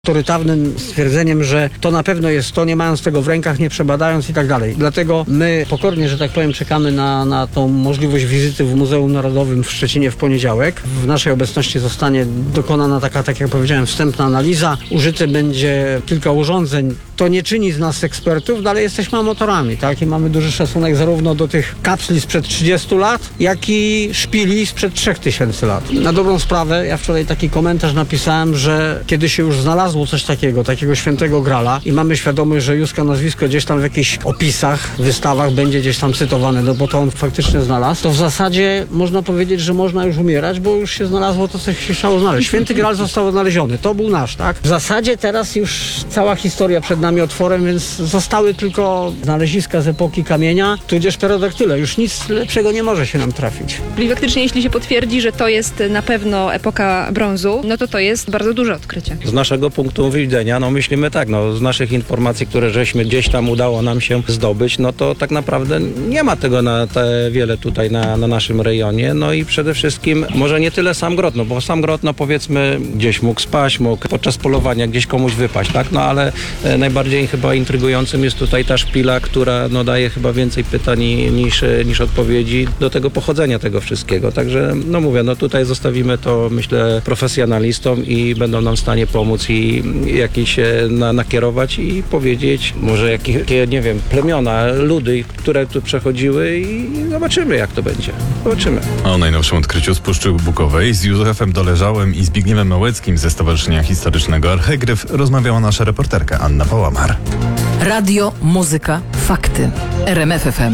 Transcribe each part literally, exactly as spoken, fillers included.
autorytarnym stwierdzeniem, że to na pewno jest to, nie mając tego w rękach, nie przebadając i tak dalej. Dlatego my pokornie, że tak powiem, czekamy na, na tą możliwość wizyty w Muzeum Narodowym w Szczecinie w poniedziałek. W naszej obecności zostanie dokonana taka, tak jak powiedziałem, wstępna analiza. Użyte będzie kilka urządzeń. To nie czyni z nas ekspertów, dalej jesteśmy amatorami, tak? I mamy duży szacunek zarówno do tych kapsli sprzed trzydziestu lat, jak i szpili sprzed trzech tysięcy lat. Na dobrą sprawę, ja wczoraj taki komentarz napisałem, że kiedy się już znalazło coś takiego, takiego świętego grala i mamy świadomość, że Józka nazwisko gdzieś tam w jakichś opisach, wystawach będzie gdzieś tam cytowane, no bo to on faktycznie znalazł, to w zasadzie można powiedzieć, że można już umierać, bo już się znalazło to, co się chciało znaleźć. Święty Gral został odnaleziony, to był nasz, tak? W zasadzie teraz już cała historia przed nami otworem, więc zostały tylko znaleziska z epoki kamienia, tudzież pterodaktyle. Już nic lepszego nie może się nam trafić. Czyli faktycznie, jeśli się potwierdzi, że to jest na pewno epoka brązu, no to to jest bardzo duże odkrycie. Z naszego punktu widzenia, no myślimy tak, no z naszych informacji, które żeśmy gdzieś tam udało nam się zdobyć, no to tak naprawdę nie ma tego na te wiele tutaj na, na naszym rejonie, no i przede wszystkim może nie tyle sam grot, no bo sam grot, no powiedzmy, gdzieś mógł spaść, mógł podczas polowania gdzieś komuś wypaść, tak, no ale e, najbardziej chyba intrygującym jest tutaj ta szpila, która no daje chyba więcej pytań niż, niż odpowiedzi do tego pochodzenia tego wszystkiego, także no mówię, no tutaj zostawimy to, myślę, profesjonalistom i będą nam w stanie pomóc i jakieś na, nakierować i powiedzieć może jakie, jakie, nie wiem, plemiona, ludy, które tu przechodziły i zobaczymy, jak to będzie. Zobaczymy. O najnowszym odkryciu z Puszczy Bukowej z Józefem Doleżałem i Zbigniewem Małeckim ze Stowarzyszenia Historycznego Archegryf rozmawiała nasza reporterka Anna Pałamar. Radio, muzyka, fakty. R M F F M.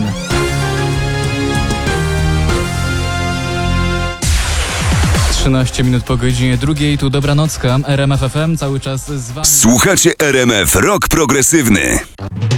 trzynaście minut po godzinie drugiej, tu Dobranocka, R M F F M, cały czas z wami. Słuchacie R M F Rock Progresywny.